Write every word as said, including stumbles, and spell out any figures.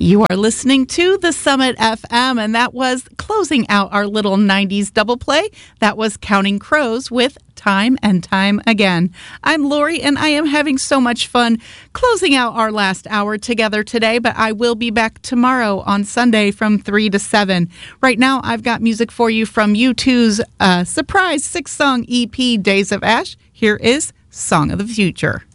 You are listening to the Summit F M, and that was closing out our little nineties double play. That was Counting Crows with Time and Time Again. I'm Lori, and I am having so much fun closing out our last hour together today, but I will be back tomorrow on Sunday from three to seven. Right now, I've got music for you from U two's uh, surprise six-song E P, Days of Ash. Here is Song of the Future.